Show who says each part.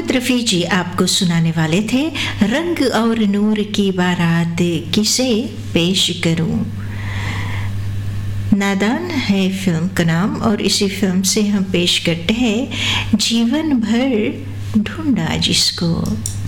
Speaker 1: मोहम्मद रफ़ी जी आपको सुनाने वाले थे रंग और नूर की बारात किसे पेश करूं। नादान है फिल्म का नाम और इसी फिल्म से हम पेश करते हैं जीवन भर ढूंढा जिसको।